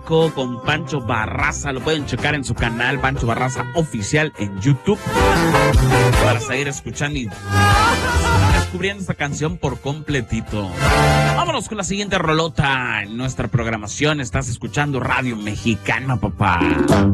Paco con Pancho Barraza. Lo pueden checar en su canal Pancho Barraza Oficial en YouTube para seguir escuchando y descubriendo esta canción por completito. Vámonos con la siguiente rolota en nuestra programación. Estás escuchando Radio Mexicana, papá.